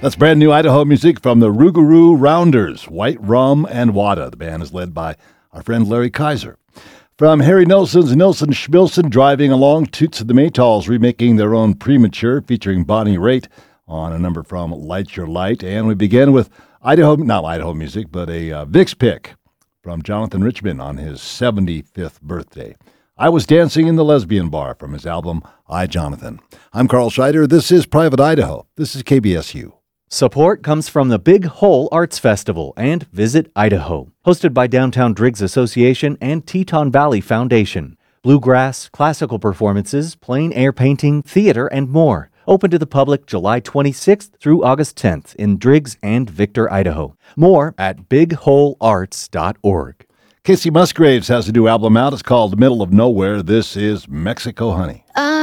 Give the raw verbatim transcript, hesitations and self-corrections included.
That's brand new Idaho music from the Rougarou Rounders, White Rum and Wada. The band is led by our friend Larry Kaiser. From Harry Nilsson's Nilsson Schmilsson, Driving Along, Toots of the Maytals remaking their own Premature featuring Bonnie Raitt on a number from Light Your Light. And we begin with Idaho, not Idaho music, but a uh, Vicks pick from Jonathan Richman on his seventy-fifth birthday. I Was Dancing in the Lesbian Bar from his album, I, Jonathan. I'm Carl Scheider. This is Private Idaho. This is K B S U. Support comes from the Big Hole Arts Festival and Visit Idaho, hosted by Downtown Driggs Association and Teton Valley Foundation. Bluegrass, classical performances, plein air painting, theater, and more. Open to the public July twenty-sixth through August tenth in Driggs and Victor, Idaho. More at big hole arts dot org. Casey Musgraves has a new album out. It's called Middle of Nowhere. This is Mexico Honey. I